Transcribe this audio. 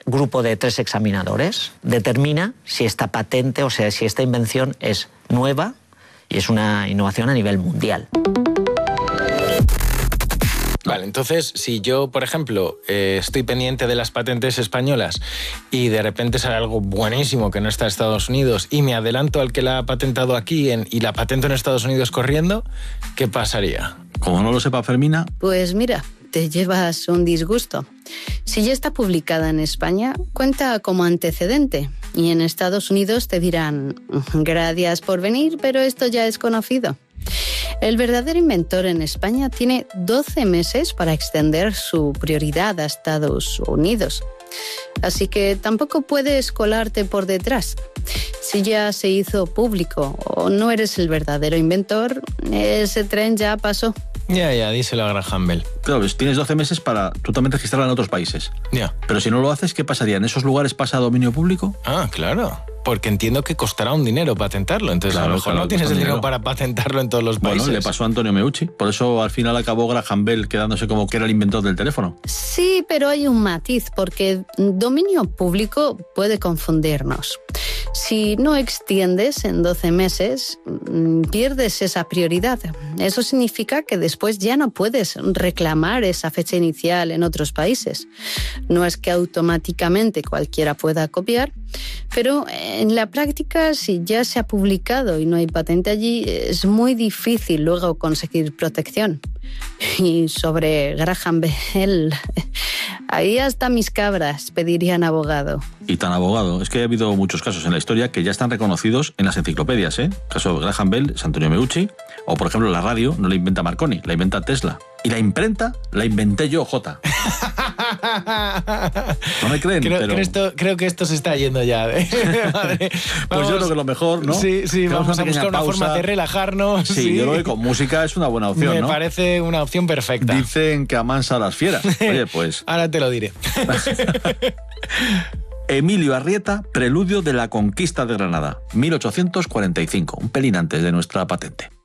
grupo de 3 examinadores determina si esta patente, o sea, si esta invención es nueva y es una innovación a nivel mundial. Vale, entonces, si yo, por ejemplo, estoy pendiente de las patentes españolas y de repente sale algo buenísimo que no está en Estados Unidos y me adelanto al que la ha patentado aquí y la patento en Estados Unidos corriendo, ¿qué pasaría? Como no lo sepa Fermina... Pues mira, te llevas un disgusto. Si ya está publicada en España, cuenta como antecedente. Y en Estados Unidos te dirán, gracias por venir, pero esto ya es conocido. El verdadero inventor en España tiene 12 meses para extender su prioridad a Estados Unidos. Así que tampoco puedes colarte por detrás. Si ya se hizo público o no eres el verdadero inventor, ese tren ya pasó. Ya, díselo a Graham Bell. Claro, pues tienes 12 meses para tú también registrarla en otros países. Ya. Pero si no lo haces, ¿qué pasaría? ¿En esos lugares pasa a dominio público? Ah, claro. Porque entiendo que costará un dinero patentarlo. Entonces, claro, a lo mejor no tienes el dinero para patentarlo en todos los países. Bueno, le pasó a Antonio Meucci. Por eso, al final, acabó Graham Bell quedándose como que era el inventor del teléfono. Sí, pero hay un matiz, porque dominio público puede confundirnos. Si no extiendes en 12 meses, pierdes esa prioridad. Eso significa que después ya no puedes reclamar esa fecha inicial en otros países. No es que automáticamente cualquiera pueda copiar, pero en la práctica, si ya se ha publicado y no hay patente allí, es muy difícil luego conseguir protección. Y sobre Graham Bell, ahí hasta mis cabras pedirían abogado. Y tan abogado. Es que ha habido muchos casos en la historia que ya están reconocidos en las enciclopedias, ¿eh? El caso de Graham Bell es Antonio Meucci. O, por ejemplo, la radio no la inventa Marconi, la inventa Tesla. Y la imprenta la inventé yo, Jota. No me creen, pero... Creo que esto se está yendo ya. Madre. Pues yo creo que lo mejor, ¿no? Sí, vamos a buscar una forma de relajarnos. Sí, yo creo que con música es una buena opción, Me ¿no? parece una opción perfecta. Dicen que amansa a las fieras. Oye, pues... Ahora te lo diré. Emilio Arrieta, Preludio de la Conquista de Granada, 1845, un pelín antes de nuestra patente.